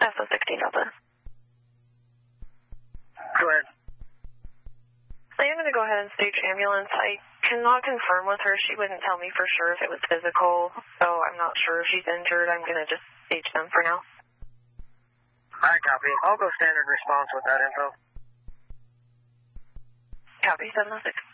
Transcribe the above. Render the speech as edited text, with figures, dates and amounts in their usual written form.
SO16 Delta. Go ahead. I am going to go ahead and stage ambulance. I cannot confirm with her. She wouldn't tell me for sure if it was physical, so I'm not sure if she's injured. I'm going to just stage them for now. Alright, copy. I'll go standard response with that info. Copy, 706.